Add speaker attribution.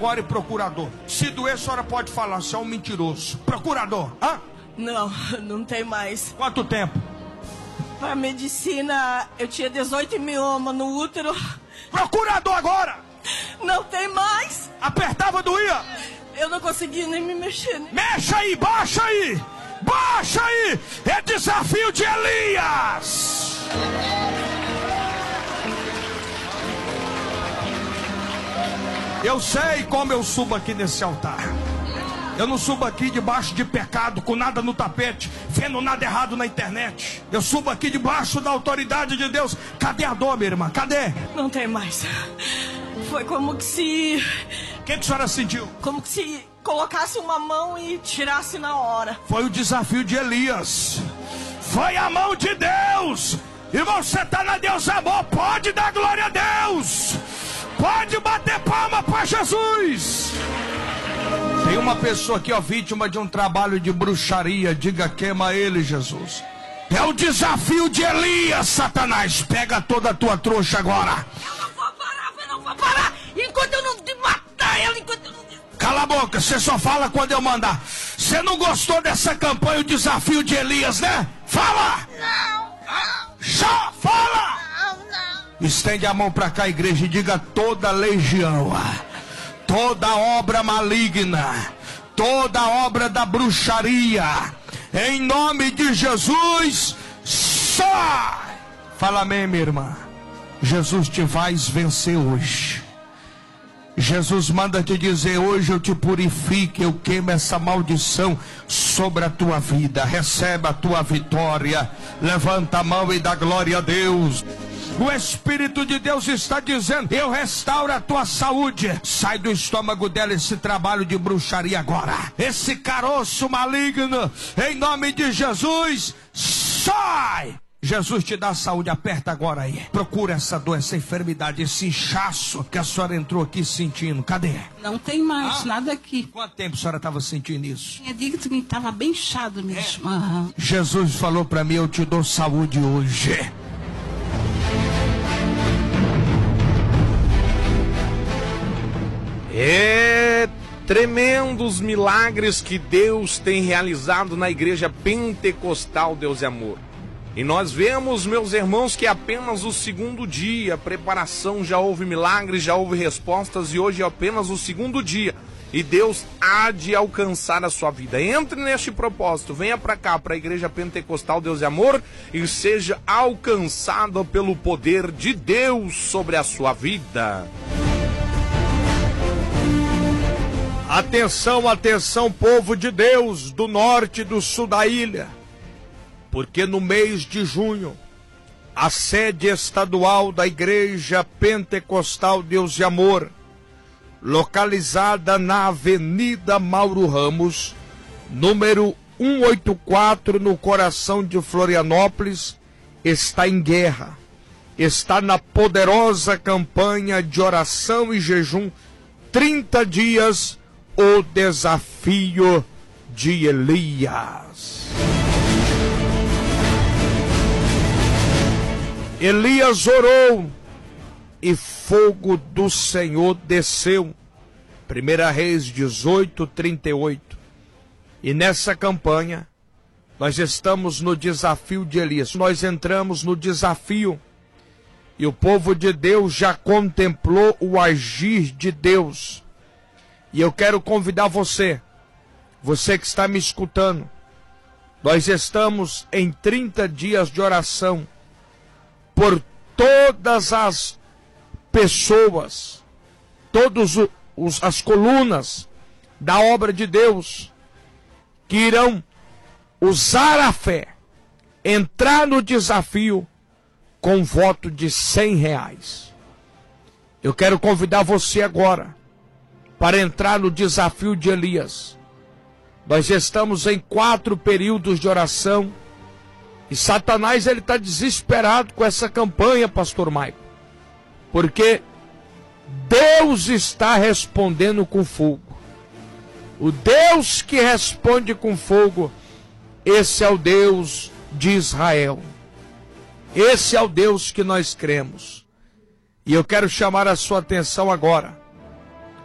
Speaker 1: Agora e procurador. Se doer, a senhora pode falar, você é um mentiroso. Procurador, hã?
Speaker 2: Não tem mais.
Speaker 1: Quanto tempo?
Speaker 2: Para medicina, eu tinha 18 mioma no útero.
Speaker 1: Procurador agora!
Speaker 2: Não tem mais.
Speaker 1: Apertava, doía?
Speaker 2: Eu não conseguia nem me mexer.
Speaker 1: Mexa aí, baixa aí! Baixa aí! É desafio de Elias! Eu sei como eu subo aqui nesse altar. Eu não subo aqui debaixo de pecado, com nada no tapete, vendo nada errado na internet. Eu subo aqui debaixo da autoridade de Deus. Cadê a dor, minha irmã? Cadê?
Speaker 2: Não tem mais. Foi como que se...
Speaker 1: O que a senhora sentiu?
Speaker 2: Como que se colocasse uma mão e tirasse na hora.
Speaker 1: Foi o desafio de Elias. Foi a mão de Deus. E você está na Deus Amor. Pode dar glória a Deus. Pode bater palma para Jesus. Tem uma pessoa aqui, ó, vítima de um trabalho de bruxaria. Diga, queima ele, Jesus. É o desafio de Elias, Satanás. Pega toda a tua trouxa agora.
Speaker 2: Eu não vou parar. Enquanto eu não te matar ela, enquanto eu não...
Speaker 1: Cala a boca, você só fala quando eu mandar. Você não gostou dessa campanha, o desafio de Elias, né? Fala!
Speaker 2: Não.
Speaker 1: Só fala!
Speaker 2: Não.
Speaker 1: Estende a mão para cá, igreja, e diga: toda legião, toda obra maligna, toda obra da bruxaria, em nome de Jesus, sai! Fala amém, minha irmã. Jesus te faz vencer hoje. Jesus manda te dizer: hoje eu te purifico, eu queimo essa maldição sobre a tua vida. Recebe a tua vitória. Levanta a mão e dá glória a Deus. O Espírito de Deus está dizendo: eu restauro a tua saúde. Sai do estômago dela esse trabalho de bruxaria agora. Esse caroço maligno, em nome de Jesus, sai! Jesus te dá saúde, aperta agora aí. Procura essa dor, essa enfermidade, esse inchaço que a senhora entrou aqui sentindo. Cadê?
Speaker 3: Não tem mais nada aqui.
Speaker 1: Quanto tempo a senhora estava sentindo isso?
Speaker 3: Tinha dia que estava bem inchado mesmo. Uhum.
Speaker 1: Jesus falou para mim: eu te dou saúde hoje.
Speaker 4: É tremendos milagres que Deus tem realizado na igreja pentecostal Deus é Amor. E nós vemos, meus irmãos, que é apenas o segundo dia. A preparação, já houve milagres, já houve respostas, e hoje é apenas o segundo dia. E Deus há de alcançar a sua vida. Entre neste propósito, venha para cá, para a igreja pentecostal Deus é Amor, e seja alcançado pelo poder de Deus sobre a sua vida.
Speaker 1: Atenção, atenção, povo de Deus, do norte e do sul da ilha. Porque no mês de junho, a sede estadual da Igreja Pentecostal Deus de Amor, localizada na Avenida Mauro Ramos, número 184, no coração de Florianópolis, está em guerra. Está na poderosa campanha de oração e jejum, 30 dias, o desafio de Elias. Elias orou e fogo do Senhor desceu. 1 Reis 18:38. E nessa campanha, nós estamos no desafio de Elias. Nós entramos no desafio e o povo de Deus já contemplou o agir de Deus. E eu quero convidar você que está me escutando. Nós estamos em 30 dias de oração por todas as pessoas, todas as colunas da obra de Deus, que irão usar a fé, entrar no desafio com voto de R$100. Eu quero convidar você agora para entrar no desafio de Elias. Nós estamos em 4 períodos de oração. E Satanás, ele está desesperado com essa campanha, pastor Maico. Porque Deus está respondendo com fogo. O Deus que responde com fogo, esse é o Deus de Israel. Esse é o Deus que nós cremos. E eu quero chamar a sua atenção agora